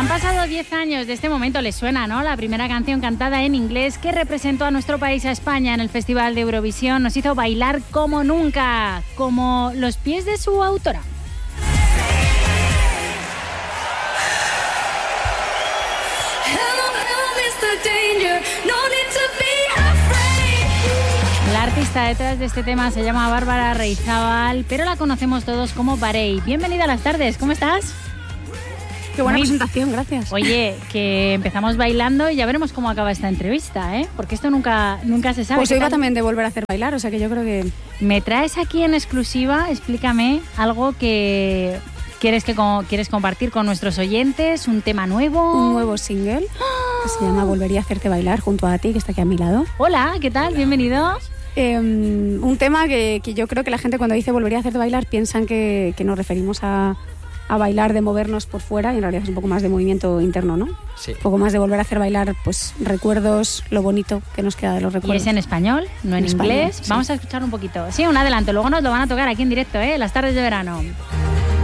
Han pasado 10 años de este momento, les suena, ¿no? La primera canción cantada en inglés que representó a nuestro país, a España, en el Festival de Eurovisión. Nos hizo bailar como nunca, como los pies de su autora. La artista detrás de este tema se llama Bárbara Reizábal, pero la conocemos todos como Barei. Bienvenida a Las Tardes, ¿cómo estás? Qué buena presentación, gracias. Oye, que empezamos bailando y ya veremos cómo acaba esta entrevista, ¿eh? Porque esto nunca se sabe. Pues hoy va también de volver a hacer bailar, o sea que yo creo que... Me traes aquí en exclusiva, explícame algo que quieres compartir con nuestros oyentes, un tema nuevo. Un nuevo single que se llama Volvería a hacerte bailar, junto a ti, que está aquí a mi lado. Hola, ¿qué tal? Bienvenidos. Un tema que yo creo que la gente cuando dice Volvería a hacerte bailar piensan que nos referimos a bailar, de movernos por fuera, y en realidad es un poco más de movimiento interno, ¿no? Sí. Un poco más de volver a hacer bailar, pues, recuerdos, lo bonito que nos queda de los recuerdos. Y es en español, no en inglés. Español, sí. Vamos a escuchar un poquito. Sí, un adelanto, luego nos lo van a tocar aquí en directo, ¿eh? Las tardes de verano.